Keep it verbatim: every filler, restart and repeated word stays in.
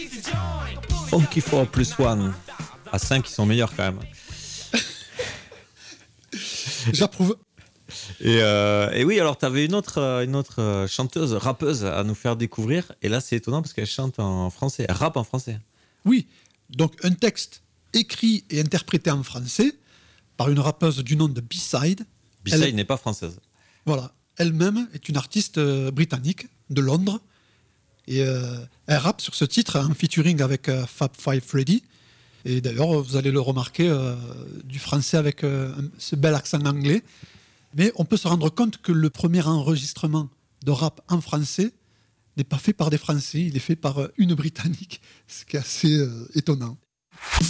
Funky Four plus One. À cinq, ils sont meilleurs quand même. J'approuve. Et, euh, et oui, alors tu avais une autre, une autre chanteuse, rappeuse à nous faire découvrir. Et là, c'est étonnant parce qu'elle chante en français, elle rappe en français. Oui, donc un texte écrit et interprété en français par une rappeuse du nom de B-Side. B-Side Elle, n'est pas française. Voilà, elle-même est une artiste euh, britannique de Londres. Et euh, elle rappe sur ce titre en featuring avec euh, Fab Five Freddy. Et d'ailleurs, vous allez le remarquer, euh, du français avec euh, ce bel accent anglais. Mais on peut se rendre compte que le premier enregistrement de rap en français n'est pas fait par des Français, il est fait par euh, une Britannique, ce qui est assez euh, étonnant.